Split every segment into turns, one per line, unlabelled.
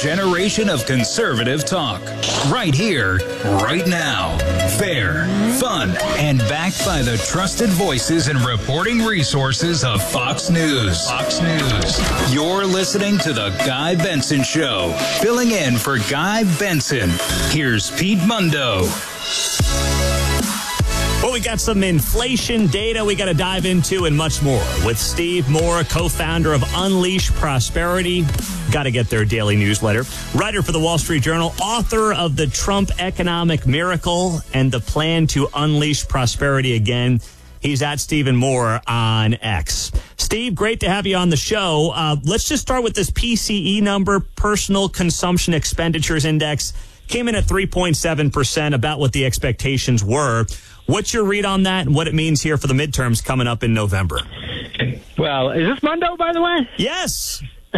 generation of conservative talk. Right here, right now. Fair, fun, and backed by the trusted voices and reporting resources of Fox News. Fox News. You're listening to The Guy Benson Show. Filling in for Guy Benson, here's Pete Mundo.
Well, we got some inflation data we got to dive into and much more with Steve Moore, co-founder of Unleash Prosperity. Got to get their daily newsletter. Writer for the Wall Street Journal, author of The Trump Economic Miracle and the Plan to Unleash Prosperity Again. He's at Stephen Moore on X. Steve, great to have you on the show. Let's just start with this PCE number, Personal Consumption Expenditures Index. Came in at 3.7%, about what the expectations were. What's your read on that and what it means here for the midterms coming up in November?
Well, is this Mundo, by the way?
Yes.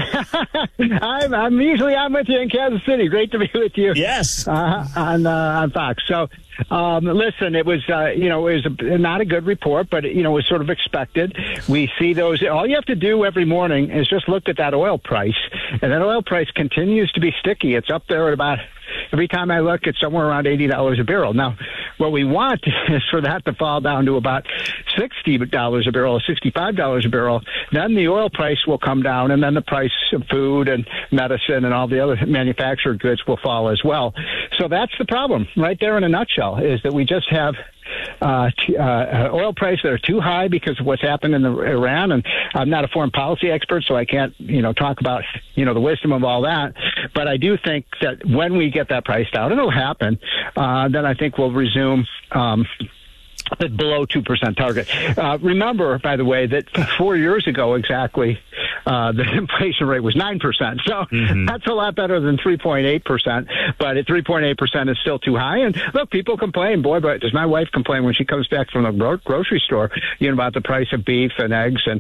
I'm usually with you in Kansas City. Great to be with you.
Yes.
On Fox. So, listen, it was not a good report, but it was sort of expected. We see those. All you have to do every morning is just look at that oil price, and that oil price continues to be sticky. It's up there at about. Every time I look, it's somewhere around $80 a barrel. Now, what we want is for that to fall down to about $60 a barrel, $65 a barrel. Then the oil price will come down, and then the price of food and medicine and all the other manufactured goods will fall as well. So that's the problem right there in a nutshell, is that we just have oil prices that are too high because of what's happened in Iran. And I'm not a foreign policy expert, so I can't, talk about, the wisdom of all that. But I do think that when we get that price down, it'll happen, then I think we'll resume below 2% target. Remember, by the way, that 4 years ago exactly, the inflation rate was 9%. So that's a lot better than 3.8%. But at 3.8% is still too high. And look, people complain. Boy, but does my wife complain when she comes back from the grocery store, about the price of beef and eggs and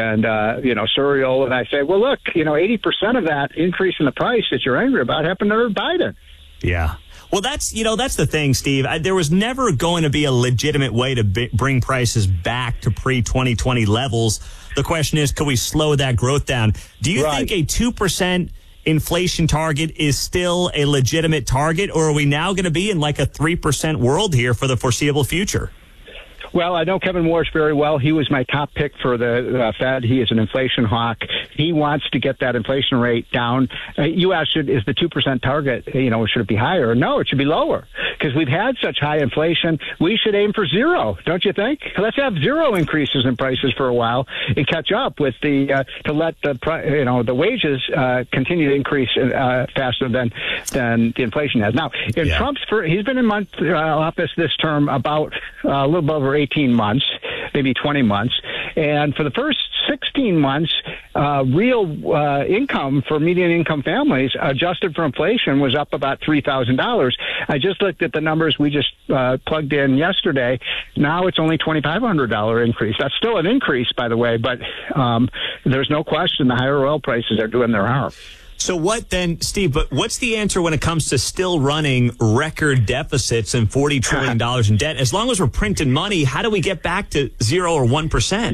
cereal. And I say, well, look, 80% of that increase in the price that you're angry about happened under Biden.
Yeah. Well, that's the thing, Steve. There was never going to be a legitimate way to bring prices back to pre-2020 levels. The question is, can we slow that growth down? Do you think a 2% inflation target is still a legitimate target, or are we now going to be in like a 3% world here for the foreseeable future?
Well, I know Kevin Warsh very well. He was my top pick for the Fed. He is an inflation hawk. He wants to get that inflation rate down. You asked, is the 2% target, should it be higher? No, it should be lower because we've had such high inflation. We should aim for zero, don't you think? Let's have zero increases in prices for a while and catch up with to let the wages continue to increase faster than the inflation has. Now, in Trump's he's been in office this term about a little over 18 months, maybe 20 months. And for the first 16 months, real income for median income families, adjusted for inflation, was up about $3,000. I just looked at the numbers we just plugged in yesterday. Now it's only $2,500 increase. That's still an increase, by the way, but there's no question the higher oil prices are doing their harm.
So what then, Steve, but what's the answer when it comes to still running record deficits and $40 trillion in debt? As long as we're printing money, how do we get back to 0 or 1%?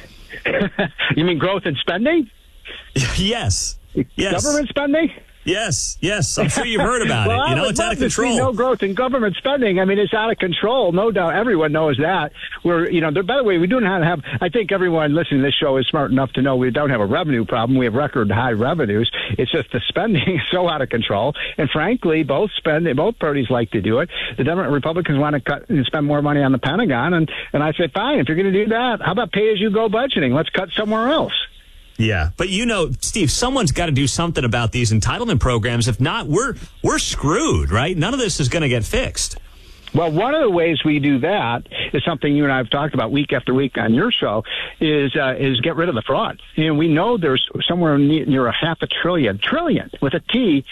You mean growth in spending?
Yes.
Government spending?
Yes. I'm sure you've heard about it. It's out of control.
No growth in government spending. I mean, it's out of control. No doubt. Everyone knows that. By the way, we do not have, I think everyone listening to this show is smart enough to know we don't have a revenue problem. We have record high revenues. It's just the spending is so out of control. And frankly, both parties like to do it. The Republicans want to cut and spend more money on the Pentagon. And I say, fine, if you're going to do that, how about pay-as-you-go budgeting? Let's cut somewhere else.
Yeah, but Steve, someone's got to do something about these entitlement programs. If not, we're screwed, right? None of this is going to get fixed.
Well, one of the ways we do that is something you and I have talked about week after week on your show is get rid of the fraud. We know there's somewhere near $500 trillion with a T,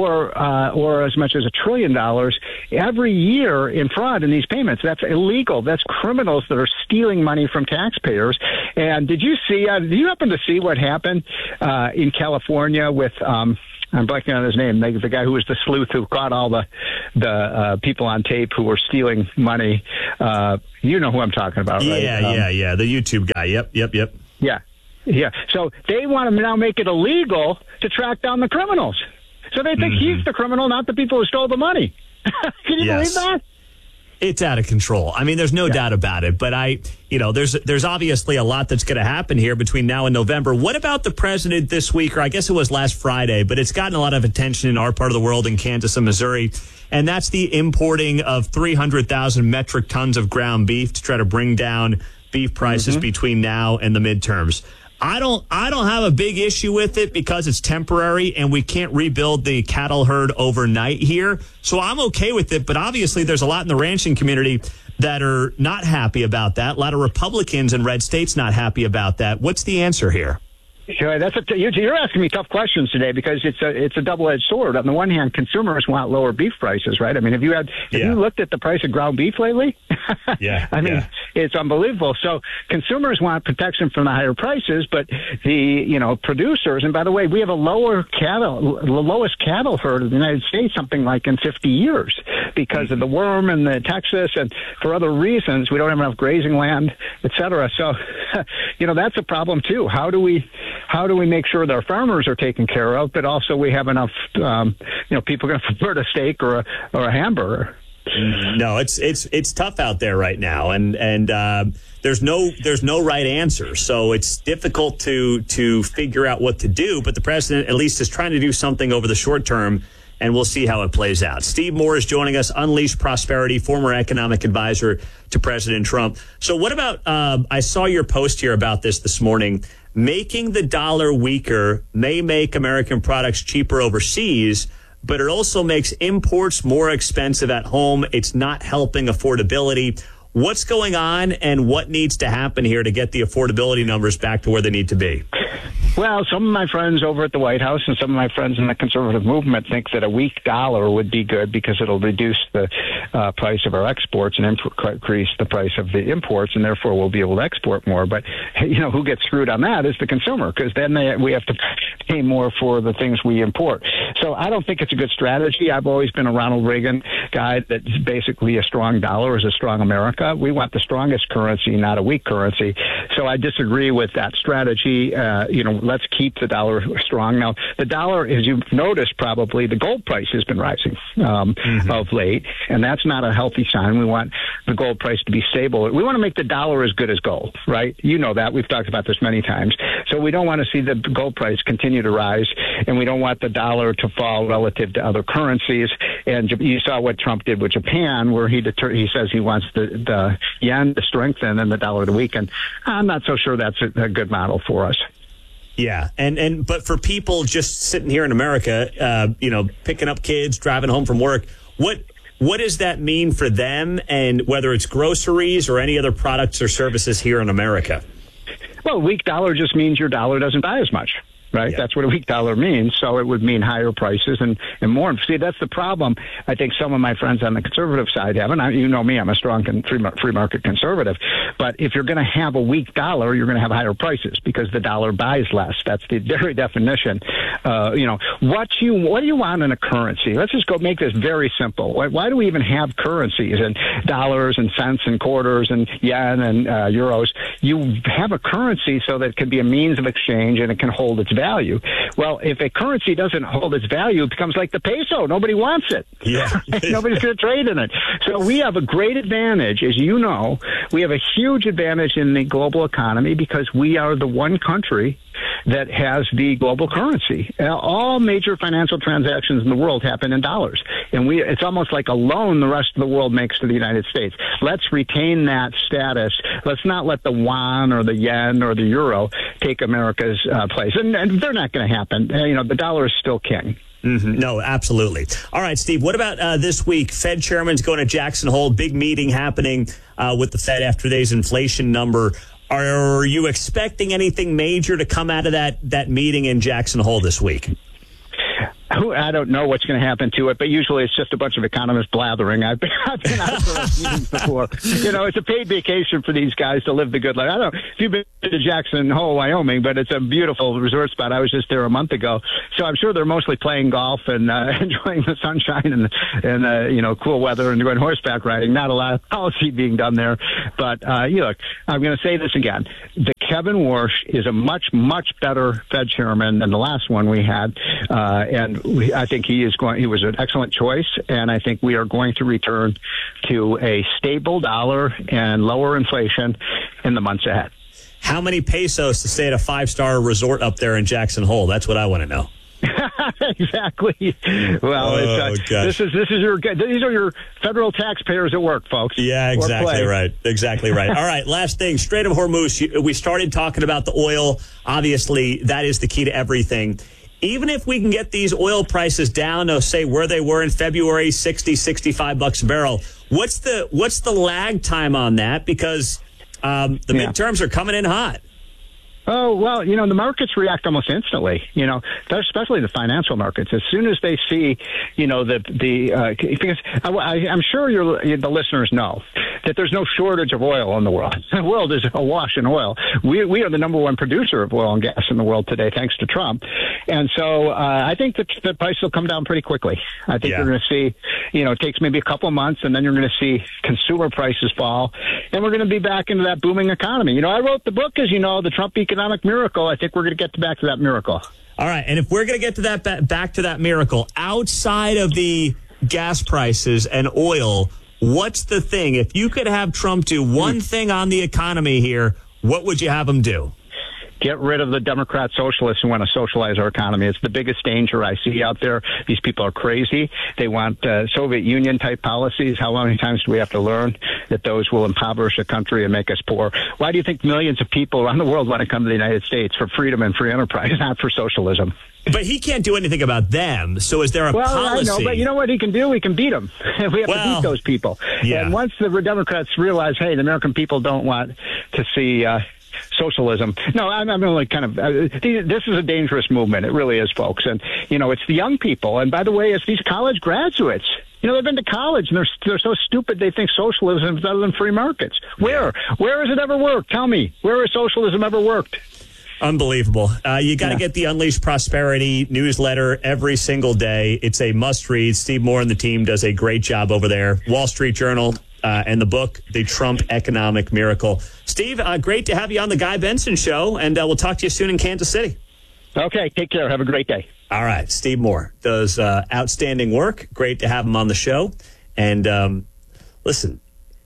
or as much as $1 trillion every year in fraud in these payments. That's illegal. That's criminals that are stealing money from taxpayers. And did you happen to see what happened in California with I'm blanking on his name. The guy who was the sleuth who caught all the people on tape who were stealing money. You know who I'm talking about, right?
Yeah. The YouTube guy. Yep.
Yeah. So they want to now make it illegal to track down the criminals. So they think he's the criminal, not the people who stole the money. Can you believe that?
It's out of control. I mean, there's no doubt about it. But there's obviously a lot that's going to happen here between now and November. What about the president this week, or I guess it was last Friday, but it's gotten a lot of attention in our part of the world, in Kansas and Missouri, and that's the importing of 300,000 metric tons of ground beef to try to bring down beef prices between now and the midterms. I don't have a big issue with it because it's temporary and we can't rebuild the cattle herd overnight here. So I'm okay with it. But obviously there's a lot in the ranching community that are not happy about that. A lot of Republicans in red states not happy about that. What's the answer here?
Sure, you're asking me tough questions today because it's a double-edged sword. On the one hand, consumers want lower beef prices, right? I mean, have you looked at the price of ground beef lately? I mean, it's unbelievable. So consumers want protection from the higher prices, but the producers, and by the way, we have the lowest cattle herd of the United States, something like in 50 years, because of the worm and the Texas, and for other reasons, we don't have enough grazing land, et cetera. So, that's a problem too. How do we make sure that our farmers are taken care of, but also we have enough, people going to prefer a steak or a hamburger?
No, it's tough out there right now, and there's no right answer. So it's difficult to figure out what to do. But the president at least is trying to do something over the short term, and we'll see how it plays out. Steve Moore is joining us, Unleash Prosperity, former economic advisor to President Trump. So what about, I saw your post here about this morning, making the dollar weaker may make American products cheaper overseas, but it also makes imports more expensive at home. It's not helping affordability. What's going on and what needs to happen here to get the affordability numbers back to where they need to be?
Well, some of my friends over at the White House and some of my friends in the conservative movement think that a weak dollar would be good because it'll reduce the price of our exports and increase the price of the imports, and therefore we'll be able to export more. But, who gets screwed on that is the consumer, because then we have to pay more for the things we import. So I don't think it's a good strategy. I've always been a Ronald Reagan guy that basically a strong dollar is a strong America. We want the strongest currency, not a weak currency. So I disagree with that strategy. Let's keep the dollar strong. Now, the dollar, as you've noticed probably, the gold price has been rising of late, and that's not a healthy sign. We want the gold price to be stable. We want to make the dollar as good as gold, right? You know that. We've talked about this many times. So we don't want to see the gold price continue to rise, and we don't want the dollar to fall relative to other currencies. And you saw what Trump did with Japan, where he says he wants the yen to strengthen and the dollar to weaken. I'm not so sure that's a good model for us.
Yeah, but for people just sitting here in America, picking up kids, driving home from work, what does that mean for them, and whether it's groceries or any other products or services here in America?
Well, weak dollar just means your dollar doesn't buy as much. Right? Yeah. That's what a weak dollar means. So it would mean higher prices and more. See, that's the problem I think some of my friends on the conservative side have. And you know me, I'm a strong free market conservative. But if you're going to have a weak dollar, you're going to have higher prices because the dollar buys less. That's the very definition. What do you want in a currency? Let's just go make this very simple. Why do we even have currencies and dollars and cents and quarters and yen and euros? You have a currency so that it can be a means of exchange and it can hold its value. Well, if a currency doesn't hold its value, it becomes like the peso. Nobody wants it.
Yeah.
Nobody's going to trade in it. So we have a great advantage, as you know. We have a huge advantage in the global economy because we are the one country that has the global currency. All major financial transactions in the world happen in dollars. And it's almost like a loan the rest of the world makes to the United States. Let's retain that status. Let's not let the yuan or the yen or the euro take America's place. And they're not going to happen. The dollar is still king.
Mm-hmm. No, absolutely. All right, Steve, what about this week? Fed chairman's going to Jackson Hole, big meeting happening with the Fed after today's inflation number. Are you expecting anything major to come out of that meeting in Jackson Hole this week?
I don't know what's going to happen to it, but usually it's just a bunch of economists blathering. I've been out for those meetings before. It's a paid vacation for these guys to live the good life. I don't know if you've been to Jackson Hole, Wyoming, but it's a beautiful resort spot. I was just there a month ago, so I'm sure they're mostly playing golf and enjoying the sunshine and cool weather and going horseback riding. Not a lot of policy being done there, but look, I'm going to say this again: Kevin Warsh is a much, much better Fed chairman than the last one we had, and I think he was an excellent choice, and I think we are going to return to a stable dollar and lower inflation in the months ahead.
How many pesos to stay at a 5-star resort up there in Jackson Hole? That's what I want to know.
Exactly. Well, these are your federal taxpayers at work, folks.
Yeah, exactly right. Exactly right. All right, last thing, Strait of Hormuz. We started talking about the oil. Obviously, that is the key to everything. Even if we can get these oil prices down to, say, where they were in February, $60-65 a barrel, what's the lag time on that? Because the midterms are coming in hot.
Oh, well, the markets react almost instantly, especially the financial markets. As soon as they see, because I'm sure the listeners know that there's no shortage of oil in the world. The world is awash in oil. We are the number one producer of oil and gas in the world today, thanks to Trump. And so I think that the price will come down pretty quickly. I think you're going to see, it takes maybe a couple of months, and then you're going to see consumer prices fall, and we're going to be back into that booming economy. I wrote the book, as you know, The Trump Economic Miracle. I think we're going to get back to that miracle.
All right, and if we're going to get to that back to that miracle, outside of the gas prices and oil, what's the thing? If you could have Trump do one thing on the economy here, what would you have him do?
Get rid of the Democrat socialists who want to socialize our economy. It's the biggest danger I see out there. These people are crazy. They want Soviet Union type policies. How many times do we have to learn that those will impoverish a country and make us poor? Why do you think millions of people around the world want to come to the United States? For freedom and free enterprise, not for socialism.
But he can't do anything about them. So is there a policy?
I know, but you know what he can do? He can beat them. We have to beat those people. Yeah. And once the Democrats realize, hey, the American people don't want to see socialism. No, I'm only kind of, this is a dangerous movement. It really is, folks. And, it's the young people. And by the way, it's these college graduates. They've been to college, and they're so stupid they think socialism is better than free markets. Where has it ever worked? Tell me. Where has socialism ever worked?
Unbelievable. You got to get the Unleashed Prosperity newsletter every single day. It's a must-read. Steve Moore and the team does a great job over there. Wall Street Journal and the book, The Trump Economic Miracle. Steve, great to have you on the Guy Benson Show, and we'll talk to you soon in Kansas City. Okay, take care. Have a great day. All right, Steve Moore does outstanding work. Great to have him on the show. And listen,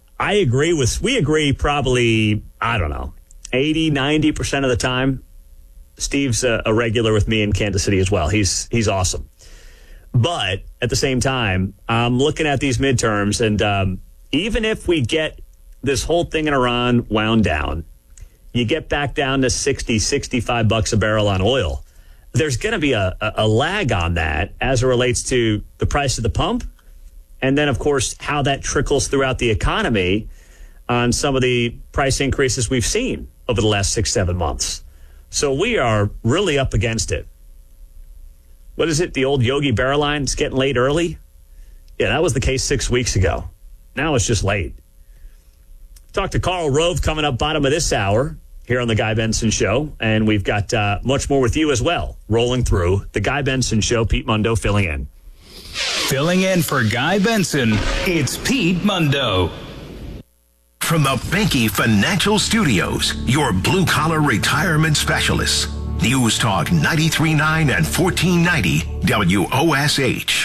we agree probably, 80, 90% of the time. Steve's a regular with me in Kansas City as well. He's awesome. But at the same time, I'm looking at these midterms, and even if we get this whole thing in Iran wound down, you get back down to $60-65 a barrel on oil, there's going to be a lag on that as it relates to the price of the pump, and then, of course, how that trickles throughout the economy on some of the price increases we've seen over the last 6-7 months. So we are really up against it. What is it? The old Yogi Berra line, it's getting late early? Yeah, that was the case 6 weeks ago. Now it's just late. Talk to Karl Rove coming up bottom of this hour here on The Guy Benson Show. And we've got much more with you as well, rolling through The Guy Benson Show. Pete Mundo filling in.
Filling in for Guy Benson, it's Pete Mundo.
From the Banky Financial Studios, your blue-collar retirement specialists. News Talk 93.9 and 1490 WOSH.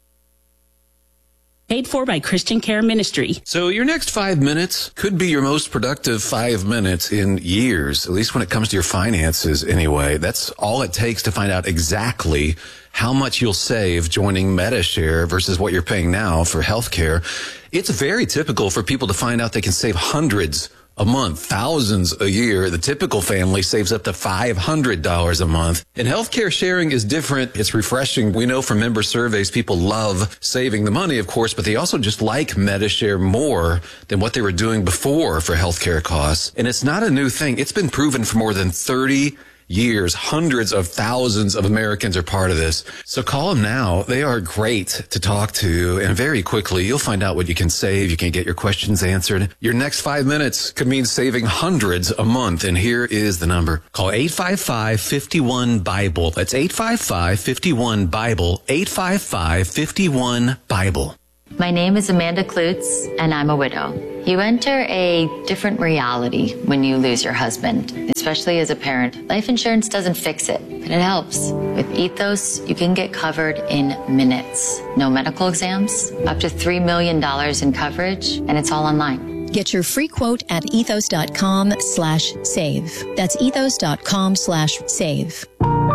Paid for by Christian Care Ministry.
So your next 5 minutes could be your most productive 5 minutes in years, at least when it comes to your finances anyway. That's all it takes to find out exactly how much you'll save joining Medi-Share versus what you're paying now for healthcare. It's very typical for people to find out they can save hundreds a month, thousands a year. The typical family saves up to $500 a month. And healthcare sharing is different. It's refreshing. We know from member surveys, people love saving the money, of course, but they also just like Medi-Share more than what they were doing before for healthcare costs. And it's not a new thing. It's been proven for more than 30 years. Hundreds of thousands of Americans are part of this. So call them now. They are great to talk to. And very quickly, you'll find out what you can save. You can get your questions answered. Your next 5 minutes could mean saving hundreds a month. And here is the number. Call 855-51-BIBLE. That's 855-51-BIBLE. 855-51-BIBLE.
My name is Amanda Klutz, and I'm a widow. You enter a different reality when you lose your husband, especially as a parent. Life insurance doesn't fix it, but it helps. With Ethos, you can get covered in minutes. No medical exams, up to $3 million in coverage, and it's all online.
Get your free quote at ethos.com/save. That's ethos.com/save.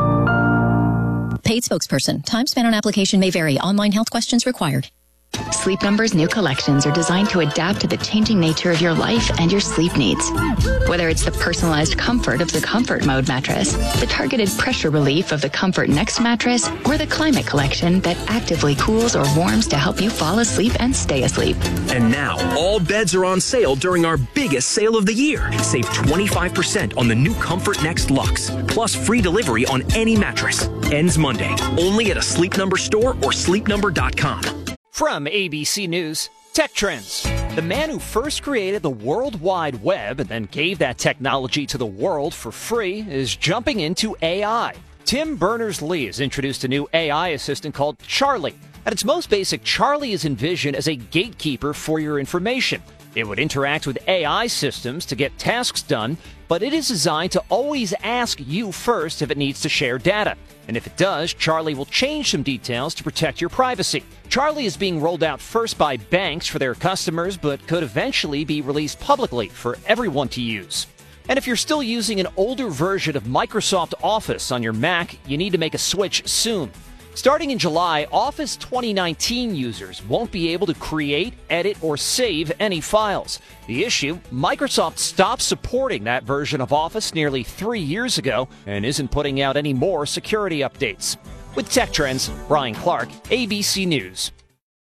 Paid spokesperson. Time spent on application may vary. Online health questions required.
Sleep Number's new collections are designed to adapt to the changing nature of your life and your sleep needs. Whether it's the personalized comfort of the Comfort Mode mattress, the targeted pressure relief of the Comfort Next mattress, or the Climate Collection that actively cools or warms to help you fall asleep and stay asleep.
And now, all beds are on sale during our biggest sale of the year. Save 25% on the new Comfort Next Luxe, plus free delivery on any mattress. Ends Monday, only at a Sleep Number store or sleepnumber.com.
From ABC News, Tech Trends. The man who first created the World Wide Web and then gave that technology to the world for free is jumping into AI. Tim Berners-Lee has introduced a new AI assistant called Charlie. At its most basic, Charlie is envisioned as a gatekeeper for your information. It would interact with AI systems to get tasks done, but it is designed to always ask you first if it needs to share data. And if it does, Charlie will change some details to protect your privacy. Charlie is being rolled out first by banks for their customers, but could eventually be released publicly for everyone to use. And if you're still using an older version of Microsoft Office on your Mac, you need to make a switch soon. Starting in July, Office 2019 users won't be able to create, edit, or save any files. The issue? Microsoft stopped supporting that version of Office nearly 3 years ago and isn't putting out any more security updates. With Tech Trends, Brian Clark, ABC News.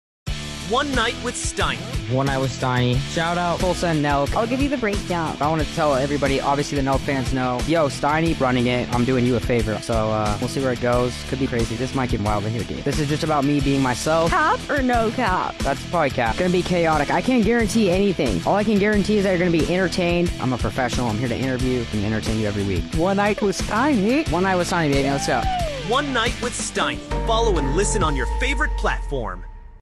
One Night with Steiny.
One Night with Steiny. Shout out Tulsa and Nelk.
I'll give you the breakdown.
I want to tell everybody, obviously the Nelk fans know, yo, Steiny running it. I'm doing you a favor. So we'll see where it goes. Could be crazy. This might get wild in here, dude. This is just about me being myself.
Cap or no cap?
That's probably cap. Gonna be chaotic. I can't guarantee anything. All I can guarantee is that you're gonna be entertained. I'm a professional. I'm here to interview and entertain you every week.
One Night with Steiny.
One Night with Steiny, baby. Let's go.
One Night with Steiny. Follow and listen on your favorite platform.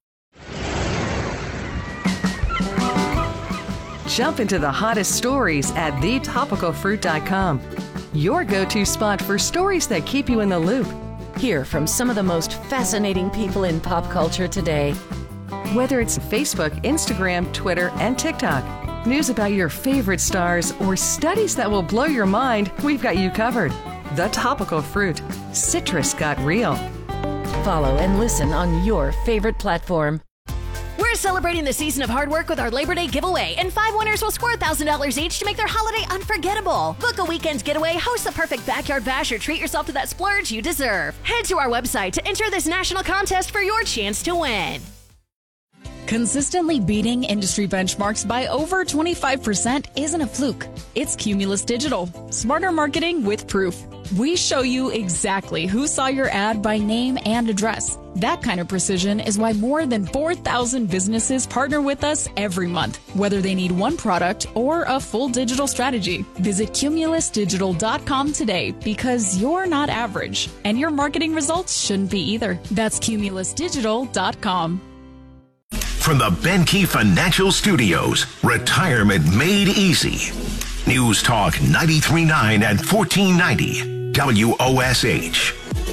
Jump into the hottest stories at thetopicalfruit.com. Your go-to spot for stories that keep you in the loop.
Hear from some of the most fascinating people in pop culture today.
Whether it's Facebook, Instagram, Twitter, and TikTok, news about your favorite stars, or studies that will blow your mind, we've got you covered. The Topical Fruit. Citrus got real.
Follow and listen on your favorite platform.
We're celebrating the season of hard work with our Labor Day giveaway, and 5 winners will score $1,000 each to make their holiday unforgettable. Book a weekend's getaway, host the perfect backyard bash, or treat yourself to that splurge you deserve. Head to our website to enter this national contest for your chance to win.
Consistently beating industry benchmarks by over 25% isn't a fluke. It's Cumulus Digital. Smarter marketing with proof. We show you exactly who saw your ad by name and address. That kind of precision is why more than 4,000 businesses partner with us every month, whether they need one product or a full digital strategy. Visit cumulusdigital.com today, because you're not average, and your marketing results shouldn't be either. That's cumulusdigital.com.
From the Benke Financial Studios, Retirement Made Easy. News Talk 93.9 and 1490 WOSH.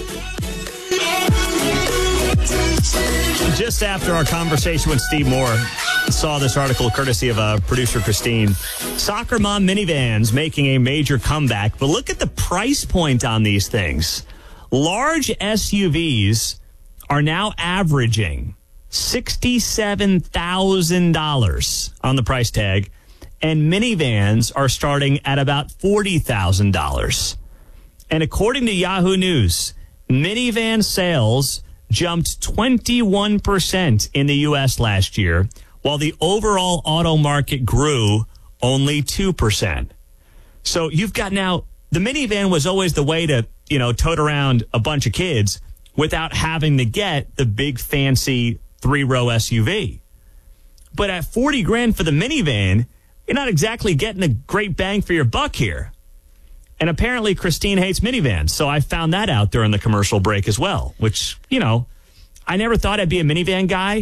Just after our conversation with Steve Moore, saw this article courtesy of producer Christine. Soccer Mom minivans making a major comeback, but look at the price point on these things. Large SUVs are now averaging $67,000 on the price tag, and minivans are starting at about $40,000. And according to Yahoo News, minivan sales jumped 21% in the U.S. last year, while the overall auto market grew only 2%. So you've got now, the minivan was always the way to, tote around a bunch of kids without having to get the big fancy 3-row SUV. But at $40,000 for the minivan, you're not exactly getting a great bang for your buck here. And apparently Christine hates minivans, so I found that out during the commercial break as well, which, I never thought I'd be a minivan guy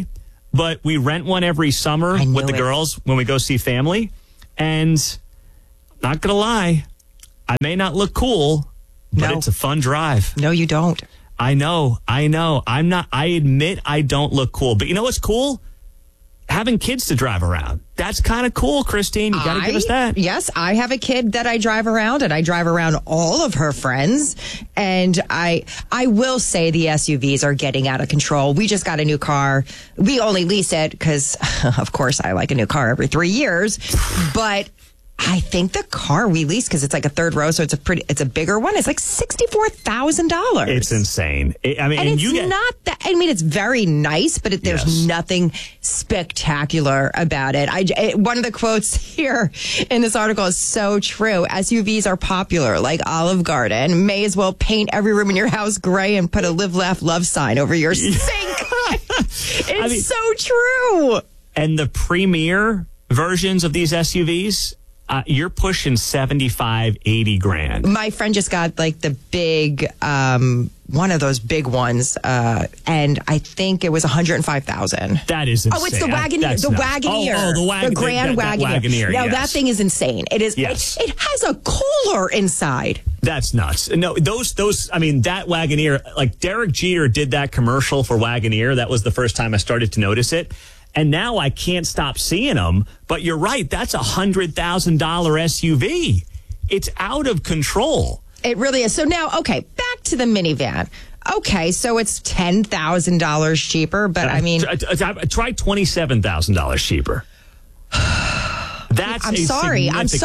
but we rent one every summer with the girls when we go see family. And not going to lie, I may not look cool, but it's a fun drive.
No, you don't.
I know. I admit I don't look cool. But you know what's cool? Having kids to drive around. That's kind of cool, Christine. You got to give us that.
Yes, I have a kid that I drive around, and I drive around all of her friends. And I will say the SUVs are getting out of control. We just got a new car. We only lease it because, of course, I like a new car every 3 years. But I think the car we lease, because it's like a third row, so it's a bigger one. It's like $64,000.
It's insane.
It's very nice, but there's nothing spectacular about it. One of the quotes here in this article is so true. SUVs are popular, like Olive Garden. May as well paint every room in your house gray and put a live, laugh, love sign over your sink. It's so true.
And the premier versions of these SUVs, you're pushing 75, 80 grand.
My friend just got like the big, one of those big ones, and I think it was $105,000.
That is insane.
Oh, it's the Wagoneer. The Grand Wagoneer. Now that thing is insane. It is. Yes. It has a cooler inside.
That's nuts. No, those. That Wagoneer, like Derek Jeter did that commercial for Wagoneer. That was the first time I started to notice it. And now I can't stop seeing them. But you're right. That's $100,000 SUV. It's out of control.
It really is. So now, okay, back to the minivan. Okay, so it's $10,000 cheaper, but
try $27,000 cheaper.
I'm sorry. Why does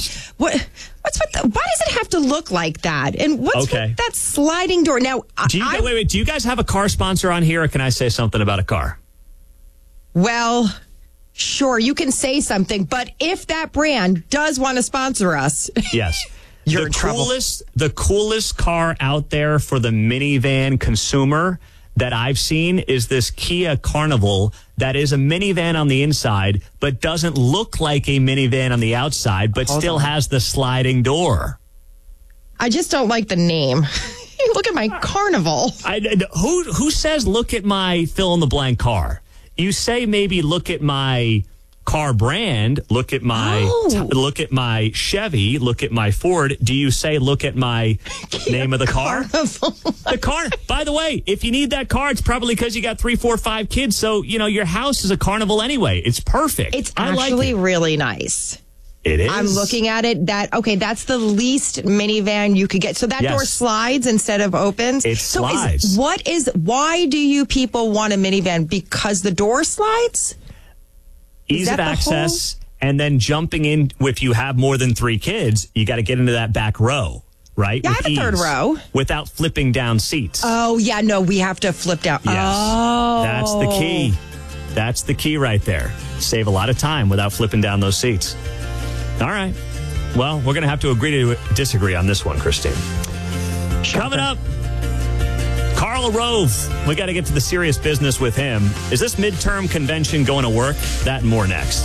it have to look like that? And what's with that sliding door? Now,
do you guys have a car sponsor on here, or can I say something about a car?
Well, sure, you can say something, but if that brand does want to sponsor us,
yes,
you're in trouble.
The coolest car out there for the minivan consumer that I've seen is this Kia Carnival that is a minivan on the inside, but doesn't look like a minivan on the outside, but still has the sliding door.
I just don't like the name. Look at my Carnival.
Who says look at my fill-in-the-blank car? You say maybe look at my car brand, look at my my Chevy, look at my Ford. Do you say look at my name of the car? The car. By the way, if you need that car, it's probably because you got 3, 4, 5 kids. So, your house is a Carnival anyway. It's perfect.
It's actually really nice.
It is.
I'm looking at it. That's the least minivan you could get. So that door slides instead of opens.
It slides.
Why do you people want a minivan? Because the door slides?
Ease of access, and then jumping in. If you have more than 3 kids, you got to get into that back row, right?
Yeah, I have a third row.
Without flipping down seats.
Oh, yeah, no, we have to flip down.
Yes.
Oh.
That's the key. That's the key right there. Save a lot of time without flipping down those seats. All right. Well, we're going to have to agree to disagree on this one, Christine. Coming up, Karl Rove. We got to get to the serious business with him. Is this midterm convention going to work? That and more next.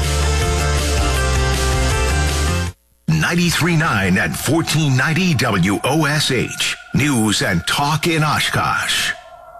93.9 and 1490 WOSH. News and Talk in Oshkosh.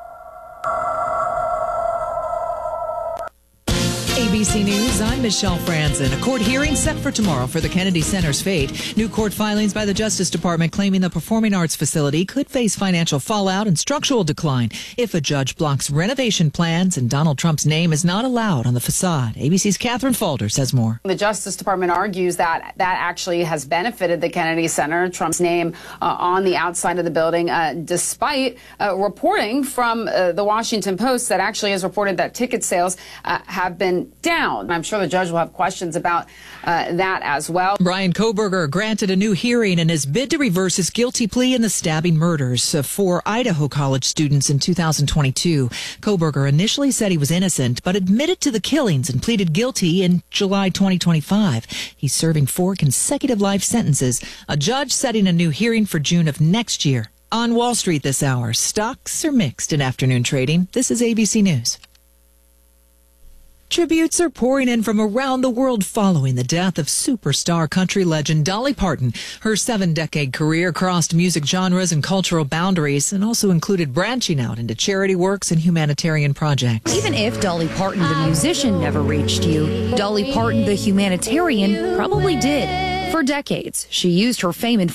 ABC News, I'm Michelle Franzen. A court hearing set for tomorrow for the Kennedy Center's fate. New court filings by the Justice Department claiming the performing arts facility could face financial fallout and structural decline if a judge blocks renovation plans and Donald Trump's name is not allowed on the facade. ABC's Catherine Falder says more.
The Justice Department argues that actually has benefited the Kennedy Center, Trump's name on the outside of the building, despite reporting from the Washington Post that actually has reported that ticket sales have been down. I'm sure the judge will have questions about that as well.
Bryan Kohberger granted a new hearing in his bid to reverse his guilty plea in the stabbing murders of 4 Idaho college students in 2022. Kohberger initially said he was innocent, but admitted to the killings and pleaded guilty in July 2025. He's serving 4 consecutive life sentences. A judge setting a new hearing for June of next year. On Wall Street this hour, stocks are mixed in afternoon trading. This is ABC News. Tributes are pouring in from around the world following the death of superstar country legend Dolly Parton. Her 7-decade career crossed music genres and cultural boundaries and also included branching out into charity works and humanitarian projects.
Even if Dolly Parton, the musician, never reached you, Dolly Parton, the humanitarian, probably did. For decades, she used her fame and